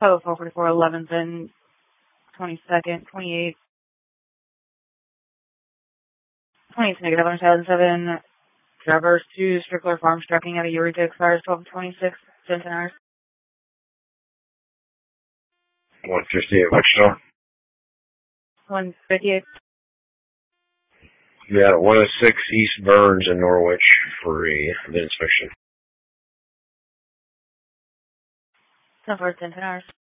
Code 444 11th and 22nd, 28th. 28th negative on 2007. Traverse to Strickler Farms trucking out of Eureka expires 12/26, Denton hours. 158 Wichita. 158. Yeah, 106 East Burns in Norwich for the inspection. 10/4, Denton hours.